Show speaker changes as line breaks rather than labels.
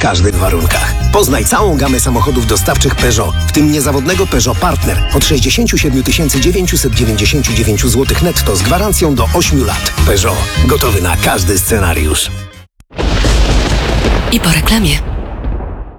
każdych warunkach. Poznaj całą gamę samochodów dostawczych Peugeot, w tym niezawodnego Peugeot Partner od 67 999 zł netto z gwarancją do 8 lat. Peugeot. Gotowy na każdy scenariusz.
I po reklamie.